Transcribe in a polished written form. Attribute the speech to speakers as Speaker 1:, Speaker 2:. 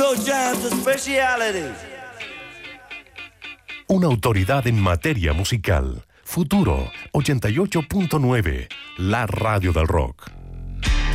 Speaker 1: Go Jams Speciality.
Speaker 2: Una autoridad en materia musical. Futuro 88.9, la radio del rock.